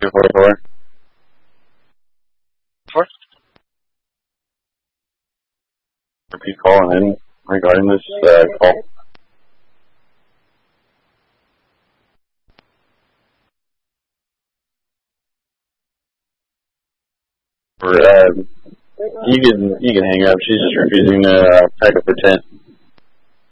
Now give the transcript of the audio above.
244. Repeat calling in regarding this call. You can hang up. She's just refusing to pack up her tent.